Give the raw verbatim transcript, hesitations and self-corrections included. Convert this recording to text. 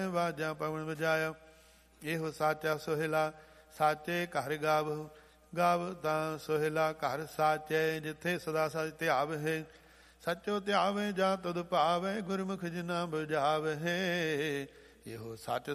ਵਾਜਾਂ ਪਵਨ ਵਜਾਇਆ। ਇਹੋ ਸਾਚਾ ਸੋਹਿਲਾ ਸਾਚੇ ਘਰ ਗਾਵਹੁ। ਗਾਵ ਤਾਂ ਸੋਹਿਲਾ ਘਰ ਸਾਚੇ ਜਿੱਥੇ ਸਦਾ ਸਚ ਧਿਆਵਹਿ। ਸਚੋ ਧਿਆਵੇ ਜਾਂ ਤੁਧ ਭਾਵੇ ਗੁਰਮੁਖ ਜਿਨਾ ਬੁਝਾਵਹਿ। ਇਹੋ ਸਚ